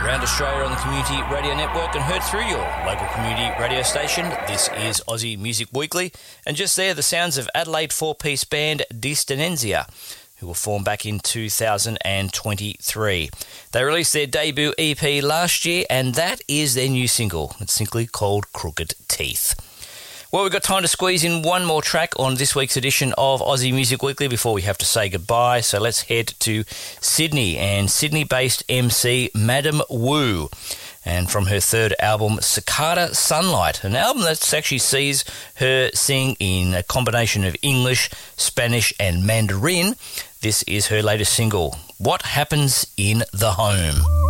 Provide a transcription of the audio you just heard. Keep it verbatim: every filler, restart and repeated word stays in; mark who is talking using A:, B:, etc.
A: Around Australia on the Community Radio Network and heard through your local community radio station. This is Aussie Music Weekly, and just there the sounds of Adelaide four-piece band Distinenzia, who were formed back in two thousand twenty-three. They released their debut E P last year, and that is their new single. It's simply called Crooked Teeth. Well, we've got time to squeeze in one more track on this week's edition of Aussie Music Weekly before we have to say goodbye. So let's head to Sydney and Sydney-based M C Madam Wu, and from her third album, Cicada Sunlight, an album that actually sees her sing in a combination of English, Spanish and Mandarin. This is her latest single, What Happens in the Home.